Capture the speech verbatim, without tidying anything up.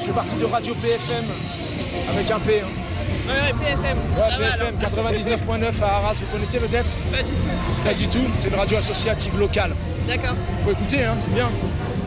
fais partie de Radio P F M, avec un P. Hein. Ouais, ouais, P F M. Ouais, Ça P va, F M alors. quatre-vingt-dix-neuf point neuf à Arras, vous connaissez peut-être? Pas du tout. Pas du tout, c'est une radio associative locale. D'accord. Faut écouter, hein, c'est bien.